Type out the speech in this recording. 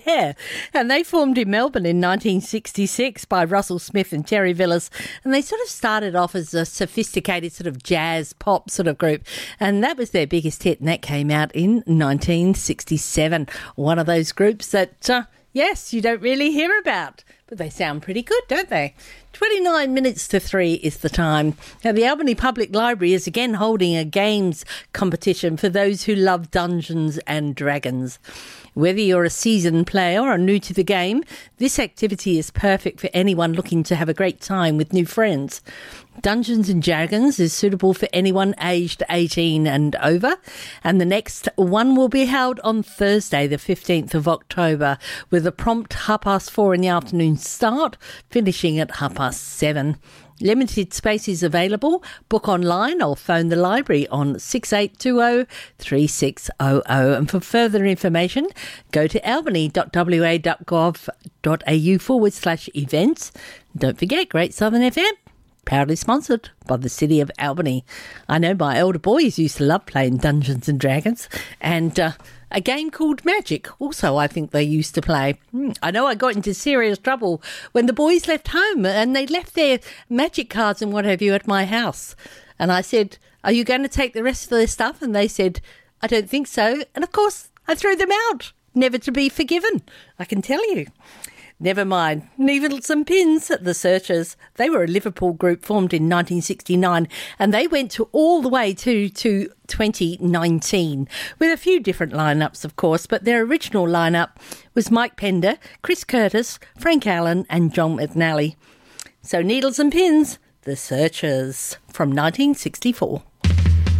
Yeah, and they formed in Melbourne in 1966 by Russell Smith and Terry Villas, and they sort of started off as a sophisticated sort of jazz pop sort of group, and that was their biggest hit, and that came out in 1967. One of those groups that, yes, you don't really hear about, but they sound pretty good, don't they? 29 minutes to 3 is the time. Now, the Albany Public Library is again holding a games competition for those who love Dungeons and Dragons. Whether you're a seasoned player or new to the game, this activity is perfect for anyone looking to have a great time with new friends. Dungeons and Dragons is suitable for anyone aged 18 and over, and the next one will be held on Thursday, the 15th of October, with a prompt 4:30 in the afternoon start, finishing at 7:30. Limited spaces available. Book online or phone the library on 6820 3600. And for further information, go to albany.wa.gov.au/events. Don't forget, Great Southern FM, proudly sponsored by the City of Albany. I know my elder boys used to love playing Dungeons and Dragons, and a game called Magic also I think they used to play. I know I got into serious trouble when the boys left home and they left their Magic cards and what have you at my house. And I said, "Are you going to take the rest of their stuff?" And they said, "I don't think so." And of course, I threw them out, never to be forgiven, I can tell you. Never mind. Needles and Pins, the Searchers. They were a Liverpool group formed in 1969, and they went all the way to 2019 with a few different lineups, of course, but their original lineup was Mike Pender, Chris Curtis, Frank Allen and John McNally. So Needles and Pins, the Searchers from 1964.